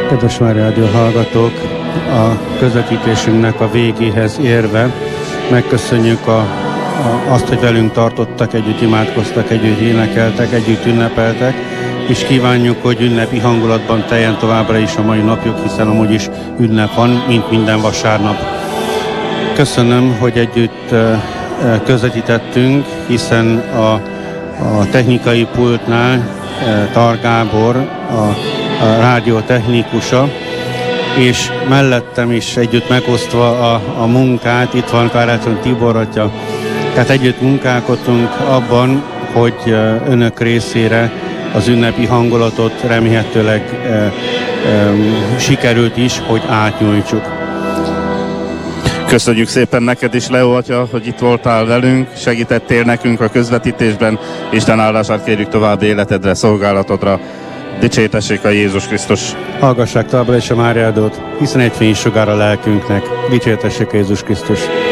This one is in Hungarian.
Kedves Mária Rádió hallgatók, a közvetítésünknek a végéhez érve megköszönjük azt, hogy velünk tartottak, együtt imádkoztak, együtt énekeltek, együtt ünnepeltek, és kívánjuk, hogy ünnepi hangulatban teljen továbbra is a mai napjuk, hiszen amúgy is ünnep van, mint minden vasárnap. Köszönöm, hogy együtt közvetítettünk, hiszen a technikai pultnál Tar Gábor, a rádió technikusa, és mellettem is együtt megosztva a munkát, itt van Karácsony Tibor atya. Tehát együtt munkálkodtunk abban, hogy önök részére az ünnepi hangulatot remélhetőleg sikerült is, hogy átnyújtsuk. Köszönjük szépen neked is, Leó atya, hogy itt voltál velünk, segítettél nekünk a közvetítésben. Isten áldását kérjük további életedre, szolgálatodra. Dicsértessék a Jézus Krisztus! Hallgassák továbbra is a Máriádót, hiszen egy fénysugár a lelkünknek. Dicsértessék a Jézus Krisztus!